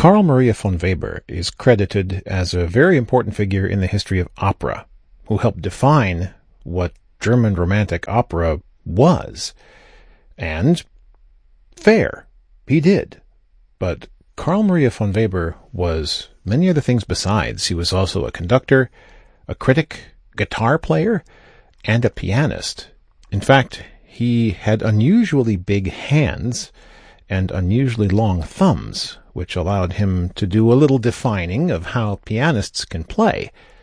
Carl Maria von Weber is credited as a very important figure in the history of opera, who helped define what German Romantic opera was. And fair, he did. But Carl Maria von Weber was many other things besides. He was also a conductor, a critic, guitar player, and a pianist. In fact, he had unusually big hands and unusually long thumbs, which allowed him to do a little defining of how pianists can play.